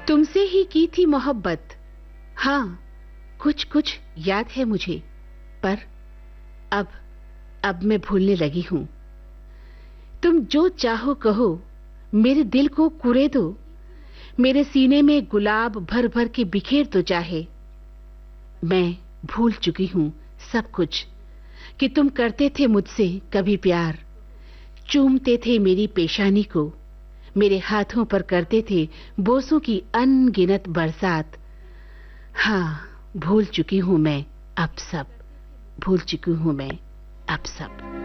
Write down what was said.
तुमसे ही की थी मोहब्बत। हाँ, कुछ कुछ याद है मुझे, पर अब मैं भूलने लगी हूँ। तुम जो चाहो कहो, मेरे दिल को कुरे दो, मेरे सीने में गुलाब भर भर के बिखेर दो चाहे। मैं भूल चुकी हूँ सब कुछ, कि तुम करते थे मुझसे कभी प्यार, चूमते थे मेरी पेशानी को, मेरे हाथों पर करते थे बोसों की अनगिनत बरसात। हाँ, भूल चुकी हूँ मैं अब सब, भूल चुकी हूँ मैं अब सब।